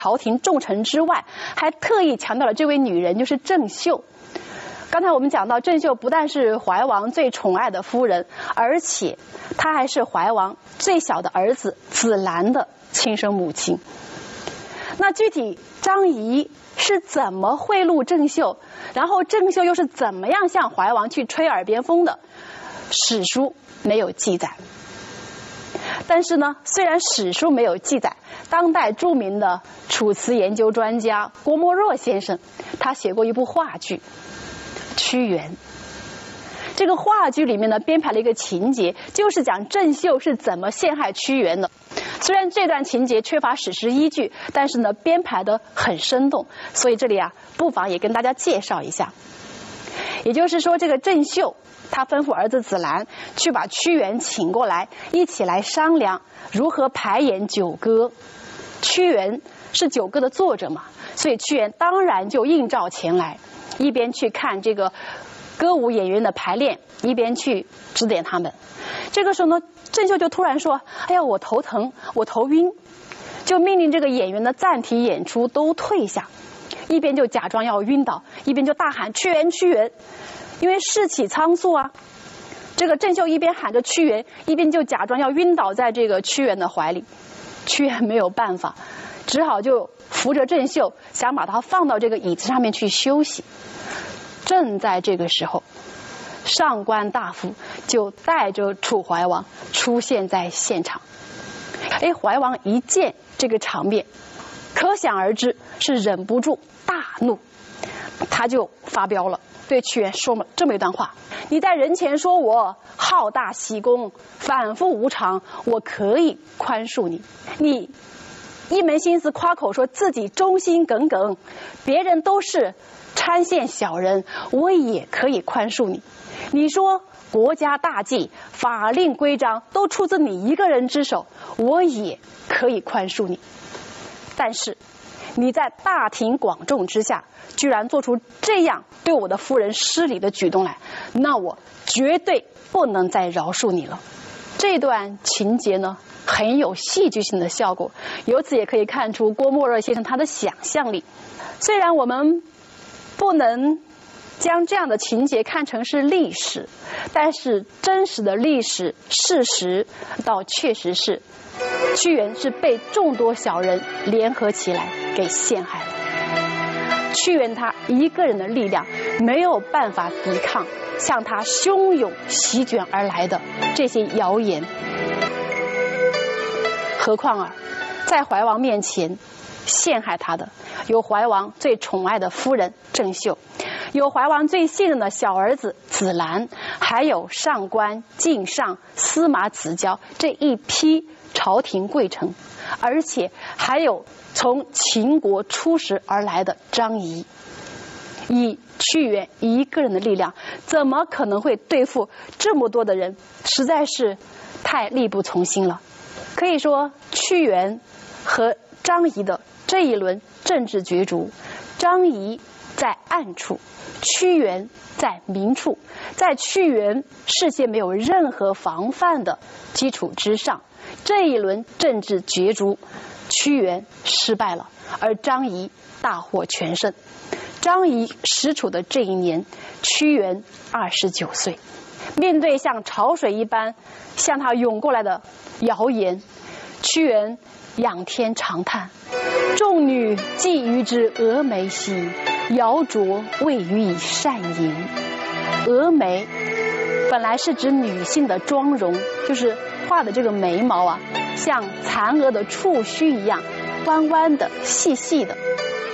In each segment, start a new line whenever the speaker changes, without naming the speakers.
朝廷重臣之外，还特意强调了这位女人就是郑袖。刚才我们讲到，郑袖不但是怀王最宠爱的夫人，而且她还是怀王最小的儿子子兰的亲生母亲。那具体张仪是怎么贿赂郑袖，然后郑袖又是怎么样向怀王去吹耳边风的，史书没有记载。但是呢，虽然史书没有记载，当代著名的楚辞研究专家郭沫若先生，他写过一部话剧《屈原》。这个话剧里面呢，编排了一个情节，就是讲郑袖是怎么陷害屈原的。虽然这段情节缺乏史实依据，但是呢，编排得很生动，所以这里不妨也跟大家介绍一下。也就是说，这个郑袖他吩咐儿子子兰去把屈原请过来，一起来商量如何排演九歌。屈原是九歌的作者嘛，所以屈原当然就应召前来，一边去看这个歌舞演员的排练，一边去指点他们。这个时候呢，郑袖就突然说：“哎呀，我头疼，我头晕。”就命令这个演员呢暂停演出，都退下，一边就假装要晕倒，一边就大喊：“屈原，屈原！”因为事起仓促啊，这个郑袖一边喊着屈原，一边就假装要晕倒在这个屈原的怀里。屈原没有办法，只好就扶着郑袖，想把他放到这个椅子上面去休息。正在这个时候，上官大夫就带着楚怀王出现在现场。怀王一见这个场面，可想而知是忍不住大怒，他就发飙了，对屈原说了这么一段话：“你在人前说我好大喜功，反复无常，我可以宽恕你。你一门心思夸口说自己忠心耿耿，别人都是参县小人，我也可以宽恕你。你说国家大计、法令规章都出自你一个人之手，我也可以宽恕你。但是你在大庭广众之下居然做出这样对我的夫人失礼的举动来，那我绝对不能再饶恕你了。”这段情节呢很有戏剧性的效果，由此也可以看出郭沫若先生他的想象力。虽然我们不能将这样的情节看成是历史，但是真实的历史事实倒确实是屈原是被众多小人联合起来给陷害了。屈原他一个人的力量没有办法抵抗向他汹涌席卷而来的这些谣言，何况在怀王面前陷害他的有怀王最宠爱的夫人郑袖，有怀王最信任的小儿子子兰，还有上官、靳尚、司马子交这一批朝廷贵臣，而且还有从秦国出使而来的张仪。以屈原一个人的力量，怎么可能会对付这么多的人？实在是太力不从心了。可以说，屈原和张仪的这一轮政治角逐，张仪在暗处，屈原在明处，在屈原事先没有任何防范的基础之上，这一轮政治角逐，屈原失败了，而张仪大获全胜。张仪实处的这一年，屈原29岁，面对像潮水一般向他涌过来的谣言，屈原仰天长叹：“众女觊觎之蛾眉兮，摇啄未予以善淫。”蛾眉本来是指女性的妆容，就是画的这个眉毛像蚕蛾的触须一样弯弯的细细的，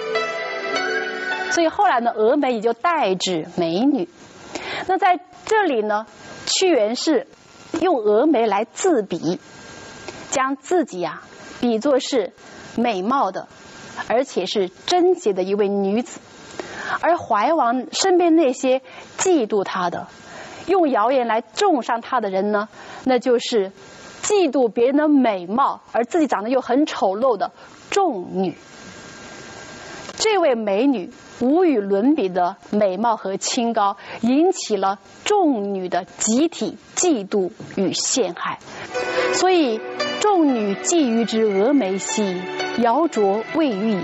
所以后来呢，蛾眉也就代指美女。那在这里呢，屈原是用蛾眉来自比，将自己比作是美貌的，而且是贞洁的一位女子。而怀王身边那些嫉妒他的，用谣言来重伤他的人呢，那就是嫉妒别人的美貌而自己长得又很丑陋的众女。这位美女无与伦比的美貌和清高，引起了众女的集体嫉妒与陷害。所以众女觊觎之蛾眉兮，摇啄未予以